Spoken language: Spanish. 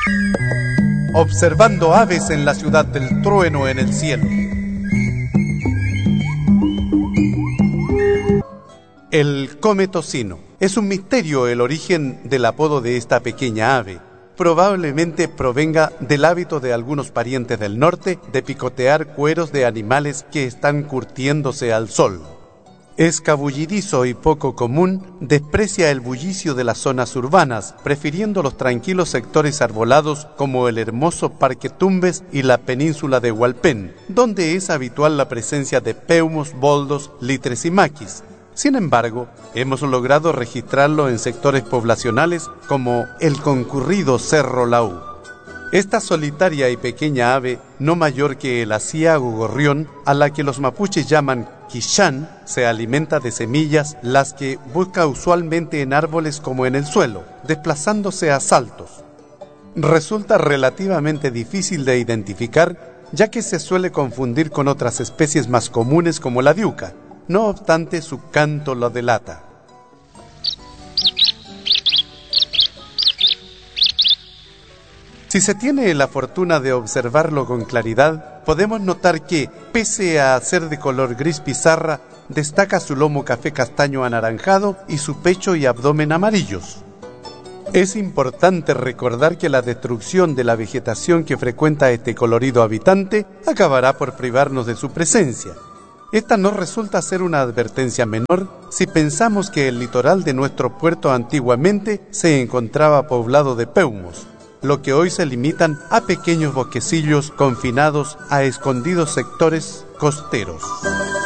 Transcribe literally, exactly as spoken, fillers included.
Observando aves en la ciudad del trueno en el cielo. El cometocino. Es un misterio el origen del apodo de esta pequeña ave. Probablemente provenga del hábito de algunos parientes del norte de picotear cueros de animales que están curtiéndose al sol. Escabullidizo y poco común, desprecia el bullicio de las zonas urbanas, prefiriendo los tranquilos sectores arbolados como el hermoso Parque Tumbes y la península de Hualpén, donde es habitual la presencia de peumos, boldos, litres y maquis. Sin embargo, hemos logrado registrarlo en sectores poblacionales como el concurrido Cerro Laú. Esta solitaria y pequeña ave, no mayor que el aciago gorrión, a la que los mapuches llaman quixán, se alimenta de semillas, las que busca usualmente en árboles como en el suelo, desplazándose a saltos. Resulta relativamente difícil de identificar, ya que se suele confundir con otras especies más comunes como la diuca. No obstante, su canto lo delata. Si se tiene la fortuna de observarlo con claridad, podemos notar que, pese a ser de color gris pizarra, destaca su lomo café castaño anaranjado y su pecho y abdomen amarillos. Es importante recordar que la destrucción de la vegetación que frecuenta este colorido habitante acabará por privarnos de su presencia. Esta no resulta ser una advertencia menor si pensamos que el litoral de nuestro puerto antiguamente se encontraba poblado de peumos, lo que hoy se limitan a pequeños bosquecillos confinados a escondidos sectores costeros.